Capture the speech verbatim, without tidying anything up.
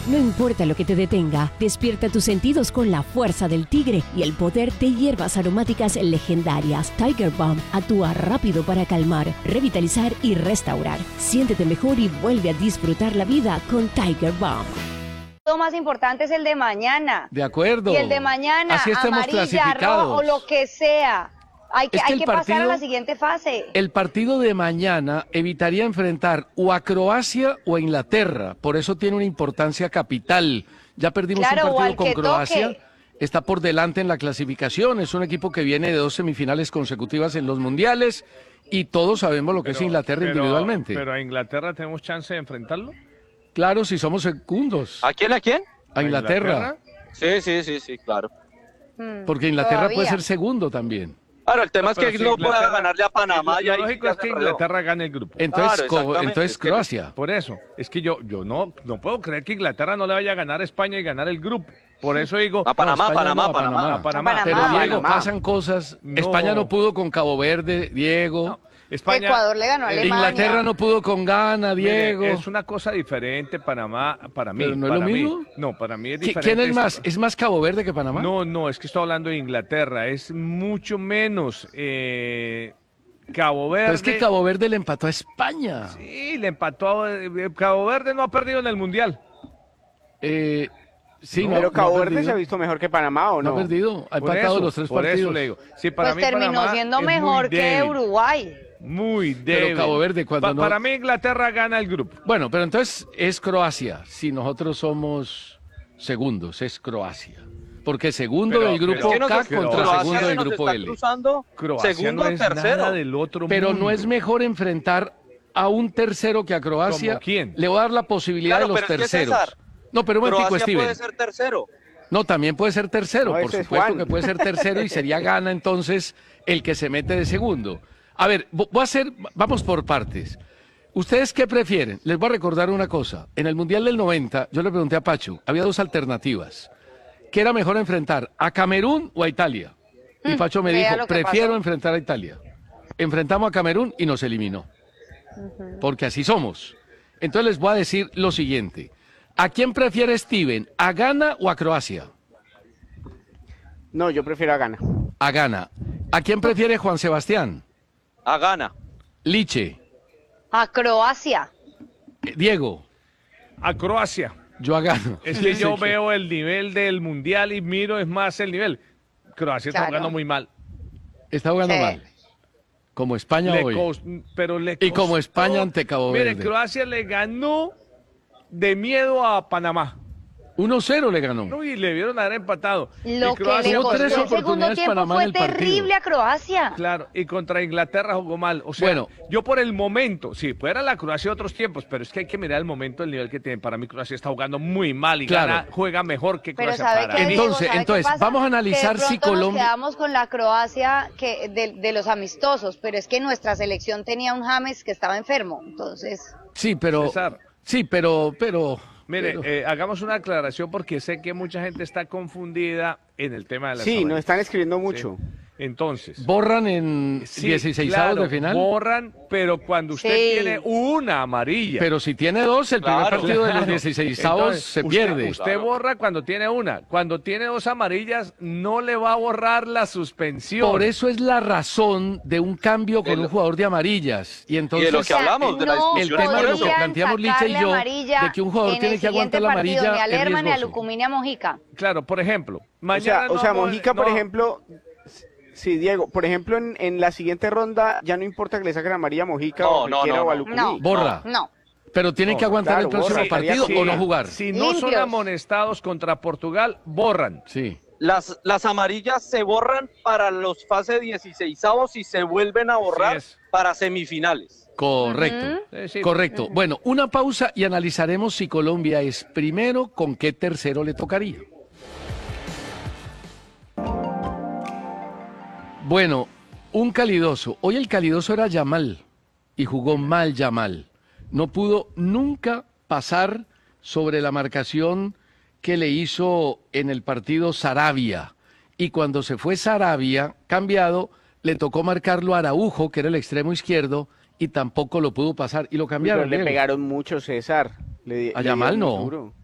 No importa lo que te detenga, despierta tus sentidos con la fuerza del tigre y el poder de hierbas aromáticas legendarias. Tiger Balm actúa rápido para calmar, revitalizar y restaurar. Siéntete mejor y vuelve a disfrutar la vida con Tiger Balm. Lo más importante es el de mañana. De acuerdo. Y el de mañana, así estemos amarilla, clasificados. rojo, lo que sea. Hay que, Es que hay el que partido- pasar a la siguiente fase. El partido de mañana evitaría enfrentar o a Croacia o a Inglaterra, por eso tiene una importancia capital. Ya perdimos Claro, un o al partido con que Croacia, toque. está por delante en la clasificación, es un equipo que viene de dos semifinales consecutivas en los mundiales y todos sabemos lo que es Inglaterra pero- individualmente. Pero a Inglaterra tenemos chance de enfrentarlo. Claro, si somos segundos. ¿A quién, a quién? A Inglaterra, Sí, sí, sí, sí, claro. Hmm, porque Inglaterra puede todavía. ser segundo también. Claro, el tema No, es pero que si no Inglaterra- pueda ganarle a Panamá. Lo y ahí lógico ya es que se enredó. Inglaterra gane el grupo. Entonces, Claro, co- exactamente, entonces es que- Croacia. Por eso, es que yo, yo no, no puedo creer que Inglaterra no le vaya a ganar a España y ganar el grupo. Por eso digo, A Panamá, España Panamá, no, a Panamá, Panamá. a Panamá. A Pero Panamá. Diego, Panamá. pasan cosas. No. España no pudo con Cabo Verde, Diego. España, Ecuador le ganó a eh, Alemania. Inglaterra no pudo con Ghana, mire, Diego. es una cosa diferente Panamá para mí. ¿Pero no es para lo mí. mismo? No, para mí es ¿Qui- diferente. ¿Quién es más? ¿Es más Cabo Verde que Panamá? No, no, es que estoy hablando de Inglaterra. Es mucho menos eh, Cabo Verde. Pero es que Cabo Verde le empató a España. Sí, le empató. a- eh, Cabo Verde no ha perdido en el Mundial. Eh, sí, no, Pero no Cabo ha Verde perdido. se ha visto mejor que Panamá, ¿o No no? ha perdido, ha Por empatado eso, los tres por partidos. eso le digo. Sí, para Pues mí terminó Panamá siendo es muy mejor que débil, Uruguay. Muy Pero débil. Cabo Verde, cuando Pa- no- Para mí Inglaterra gana el grupo. Bueno, pero entonces es Croacia. Si nosotros somos segundos, es Croacia. Porque segundo Pero- del grupo pero- Es que nos- K pero- contra Croacia segundo se del nos grupo está L. cruzando Croacia segundo no o es tercero. nada del otro Pero mundo. no es mejor enfrentar a un tercero que a Croacia. ¿Cómo quién? Le voy a dar la posibilidad Claro, de los pero es que, terceros. César, No, pero un momentico, Croacia Steven. puede ser tercero. No, también puede ser tercero, No, por ese es supuesto Juan. que puede ser tercero y sería gana entonces el que se mete de segundo. A ver, vo- voy a hacer, vamos por partes. ¿Ustedes qué prefieren? Les voy a recordar una cosa. En el Mundial del noventa, yo le pregunté a Pacho, había dos alternativas. ¿Qué era mejor enfrentar, a Camerún o a Italia? Y Pacho me vea dijo, lo que prefiero pasó. enfrentar a Italia. Enfrentamos a Camerún y nos eliminó. Porque así somos. Entonces les voy a decir lo siguiente. ¿A quién prefiere Steven? ¿A Ghana o a Croacia? No, yo prefiero a Ghana. A Ghana. ¿A quién prefiere Juan Sebastián? A gana. Liche. A Croacia. Eh, Diego. A Croacia. Yo a Ghana. Es que yo Sí. veo el nivel del Mundial y miro es más el nivel. Croacia está Claro. jugando muy mal. Está jugando Sí. mal. Como España Le hoy. cos- pero le Y como costó. España ante Cabo Mire, Verde. Croacia le ganó de miedo a Panamá. uno cero le ganó. No, y le vieron haber empatado. Lo Y que Croacia le Hubo costó tres el segundo oportunidades tiempo Panamá fue en el partido. terrible a Croacia. Claro, y contra Inglaterra jugó mal. O sea, Bueno. yo por el momento, sí, fuera la Croacia de otros tiempos, pero es que hay que mirar el momento, el nivel que tiene. Para mí Croacia está jugando muy mal y Claro. gana- juega mejor que Pero Croacia ¿sabe para qué, mí. Diego? Entonces, ¿Sabe qué entonces, pasa? vamos a analizar Que de si pronto Colombia- Nos quedamos con la Croacia que de, de los amistosos, pero es que nuestra selección tenía un James que estaba enfermo, entonces... Sí, pero. César. Sí, pero. pero Mire, pero- eh, hagamos una aclaración porque sé que mucha gente está confundida en el tema de las Sí, nos amarillas. están escribiendo mucho. Entonces, borran en sí, dieciséis claro, de final. borran, pero cuando usted Sí. tiene una amarilla. Pero si tiene dos, el primer Claro, partido de los claro. dieciséis Entonces, se usted- pierde. Usted Claro. borra cuando tiene una. Cuando tiene dos amarillas, no le va a borrar la suspensión. Por eso es la razón de un cambio con De lo- un jugador de amarillas. Y Y entonces de lo que hablamos, de la no el discusión. tema de lo que podrían planteamos Licha y sacarle yo, amarilla de que un jugador en tiene el que aguantar siguiente la partido, amarilla, ni a es Lerma ni a riesgoso. Lucumina Mojica. Claro, por ejemplo, O mañana sea, o no sea vamos- Mojica, por no- ejemplo, sí, Diego, por ejemplo, en, en la siguiente ronda ya no importa que le saquen amarilla a Mojica No, o a no, cualquiera no, o a no. Lucumí. No. Borra. No. Pero tiene que No, aguantar claro, el próximo borra, partido estaría o no así. jugar. Si no son Limpios. amonestados contra Portugal, borran. Sí. Las, las amarillas se borran para los fase dieciséis y se vuelven a borrar es. para semifinales. Correcto. Eh, sí. Correcto. Bueno, una pausa y analizaremos si Colombia es primero, con qué tercero le tocaría. Bueno, un calidoso. Hoy el calidoso era Yamal y jugó mal Yamal. No pudo nunca pasar sobre la marcación que le hizo en el partido Sarabia. Y cuando se fue Sarabia, cambiado, le tocó marcarlo a Araujo, que era el extremo izquierdo, y tampoco lo pudo pasar. Y lo Pero cambiaron. le Diego. pegaron mucho, César. Le, A le Yamal dieron no. duro.